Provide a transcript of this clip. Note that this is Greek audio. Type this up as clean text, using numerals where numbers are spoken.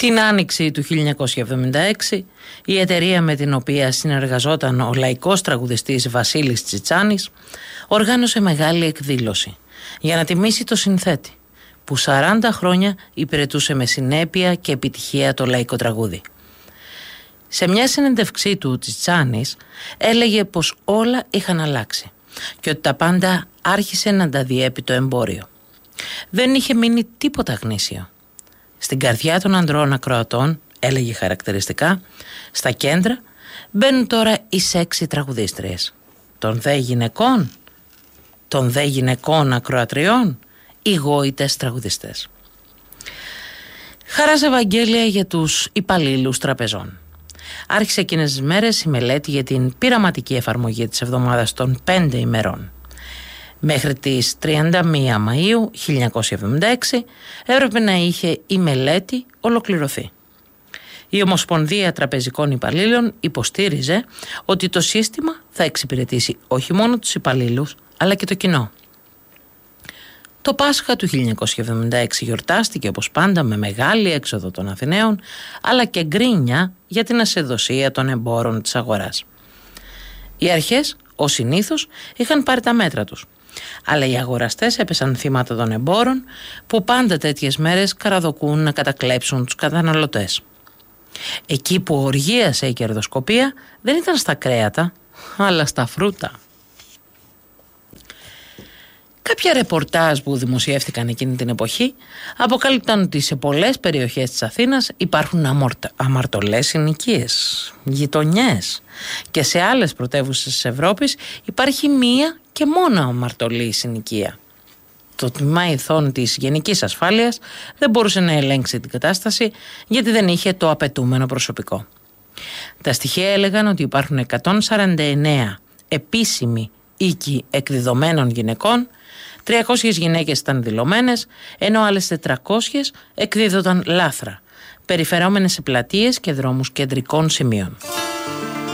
Την άνοιξη του 1976, η εταιρεία με την οποία συνεργαζόταν ο λαϊκός τραγουδιστής Βασίλης Τσιτσάνης οργάνωσε μεγάλη εκδήλωση για να τιμήσει το συνθέτη που 40 χρόνια υπηρετούσε με συνέπεια και επιτυχία το λαϊκό τραγούδι. Σε μια συνέντευξή του, ο Τσιτσάνης έλεγε πως όλα είχαν αλλάξει και ότι τα πάντα άρχισε να τα διέπει το εμπόριο. Δεν είχε μείνει τίποτα γνήσιο. Στην καρδιά των ανδρών ακροατών, έλεγε χαρακτηριστικά, στα κέντρα μπαίνουν τώρα οι σεξι τραγουδίστριες. Των δε γυναικών ακροατριών, οι γόητες τραγουδιστές. Χαράς Ευαγγέλια για τους υπαλλήλους τραπεζών. Άρχισε εκείνες τις μέρες η μελέτη για την πειραματική εφαρμογή της εβδομάδας των 5 ημερών. Μέχρι τις 31 Μαΐου 1976 έπρεπε να είχε η μελέτη ολοκληρωθεί. Η Ομοσπονδία Τραπεζικών Υπαλλήλων υποστήριζε ότι το σύστημα θα εξυπηρετήσει όχι μόνο τους υπαλλήλους αλλά και το κοινό. Το Πάσχα του 1976 γιορτάστηκε όπως πάντα με μεγάλη έξοδο των Αθηναίων αλλά και γκρίνια για την ασεδοσία των εμπόρων της αγοράς. Οι αρχές, ως συνήθως, είχαν πάρει τα μέτρα τους. Αλλά οι αγοραστές έπεσαν θύματα των εμπόρων που πάντα τέτοιες μέρες καραδοκούν να κατακλέψουν τους καταναλωτές. Εκεί που οργίασε η κερδοσκοπία δεν ήταν στα κρέατα, αλλά στα φρούτα. Κάποια ρεπορτάζ που δημοσιεύτηκαν εκείνη την εποχή αποκάλυπταν ότι σε πολλές περιοχές της Αθήνας υπάρχουν αμαρτωλές συνοικίες, γειτονιές και σε άλλες πρωτεύουσες της Ευρώπης υπάρχει μία και μόνο αμαρτωλή συνοικία. Το τμήμα ηθών της Γενικής Ασφάλειας δεν μπορούσε να ελέγξει την κατάσταση γιατί δεν είχε το απαιτούμενο προσωπικό. Τα στοιχεία έλεγαν ότι υπάρχουν 149 επίσημοι οίκοι εκδιδωμένων γυναικών, 300 γυναίκες ήταν δηλωμένες, ενώ άλλες 400 εκδίδονταν λάθρα, περιφερόμενες σε πλατείες και δρόμους κεντρικών σημείων.